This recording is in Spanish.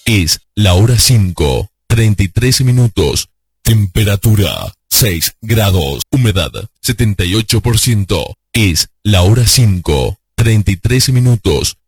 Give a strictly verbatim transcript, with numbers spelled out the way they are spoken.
Es la hora cinco, treinta y tres minutos. Temperatura seis grados. Humedad setenta y ocho por ciento. Es la hora cinco, treinta y tres minutos.